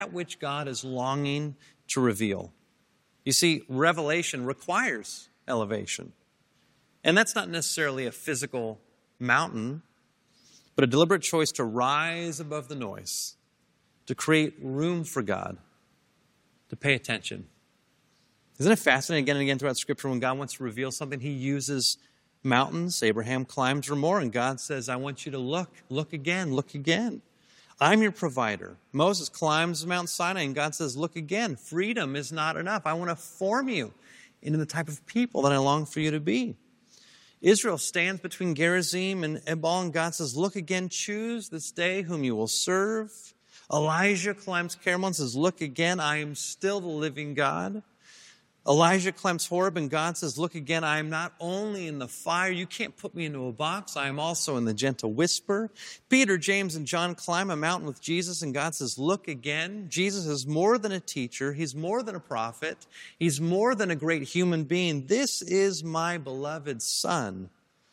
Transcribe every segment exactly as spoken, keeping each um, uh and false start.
which God is longing to reveal. You see, revelation requires elevation. And that's not necessarily a physical mountain, but a deliberate choice to rise above the noise, to create room for God, to pay attention. Isn't it fascinating again and again throughout Scripture when God wants to reveal something, he uses mountains. Abraham climbs for more, and God says, I want you to look, look again, look again. I'm your provider. Moses climbs Mount Sinai, and God says, look again. Freedom is not enough. I want to form you into the type of people that I long for you to be. Israel stands between Gerizim and Ebal, and God says, look again, choose this day whom you will serve. Elijah climbs Carmel and says, look again, I am still the living God. Elijah climbs Horeb, and God says, look again, I am not only in the fire, you can't put me into a box, I am also in the gentle whisper. Peter, James, and John climb a mountain with Jesus, and God says, look again. Jesus is more than a teacher, he's more than a prophet, he's more than a great human being. This is my beloved Son.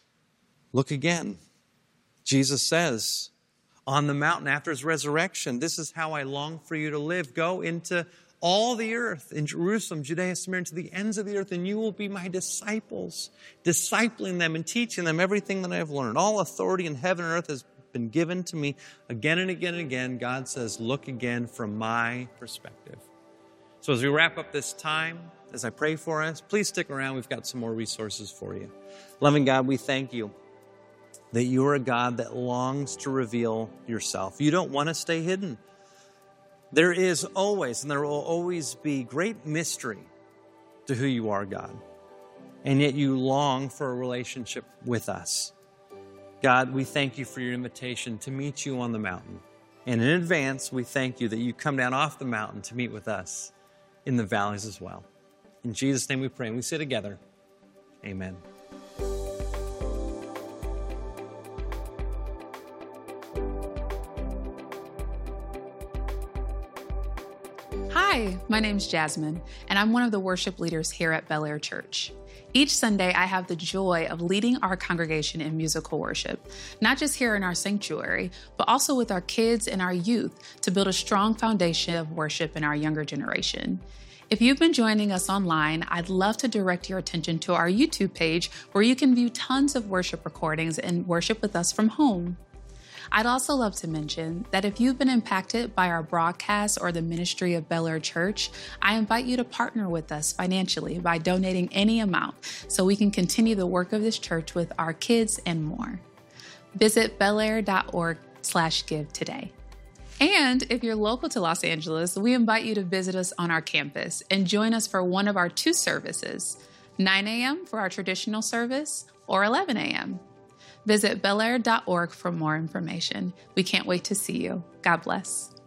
Look again. Jesus says on the mountain after his resurrection, this is how I long for you to live. Go into all the earth, in Jerusalem, Judea, Samaria, to the ends of the earth, and you will be my disciples, discipling them and teaching them everything that I have learned. All authority in heaven and earth has been given to me. Again and again and again, God says, look again from my perspective. So as we wrap up this time, as I pray for us, please stick around. We've got some more resources for you. Loving God, we thank you that you are a God that longs to reveal yourself. You don't want to stay hidden. There is always, and there will always be, great mystery to who you are, God. And yet you long for a relationship with us. God, we thank you for your invitation to meet you on the mountain. And in advance, we thank you that you come down off the mountain to meet with us in the valleys as well. In Jesus' name we pray, and we say together, amen. Hi, my name's Jasmine, and I'm one of the worship leaders here at Bel Air Church. Each Sunday, I have the joy of leading our congregation in musical worship, not just here in our sanctuary, but also with our kids and our youth to build a strong foundation of worship in our younger generation. If you've been joining us online, I'd love to direct your attention to our YouTube page where you can view tons of worship recordings and worship with us from home. I'd also love to mention that if you've been impacted by our broadcast or the ministry of Bel Air Church, I invite you to partner with us financially by donating any amount so we can continue the work of this church with our kids and more. Visit belair.org slash give today. And if you're local to Los Angeles, we invite you to visit us on our campus and join us for one of our two services, nine a.m. for our traditional service or eleven a.m. Visit belair dot org for more information. We can't wait to see you. God bless.